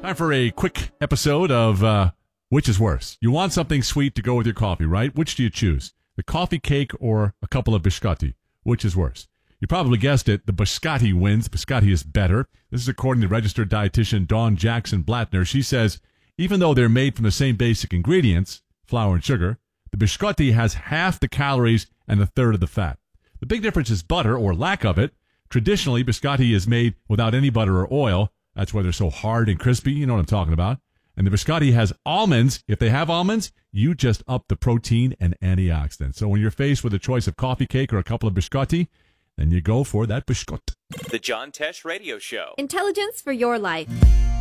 Time for a quick episode of Which is Worse? You want something sweet to go with your coffee, right? Which do you choose? The coffee cake or a couple of biscotti? Which is worse? You probably guessed it. The biscotti wins. Biscotti is better. This is according to registered dietitian Dawn Jackson Blattner. She says, even though they're made from the same basic ingredients, flour and sugar, the biscotti has half the calories and a third of the fat. The big difference is butter or lack of it. Traditionally, biscotti is made without any butter or oil. That's why they're so hard and crispy. You know what I'm talking about. And the biscotti has almonds. If they have almonds, you just up the protein and antioxidants. So when you're faced with a choice of coffee cake or a couple of biscotti, then you go for that biscotti. The John Tesh Radio Show. Intelligence for your life.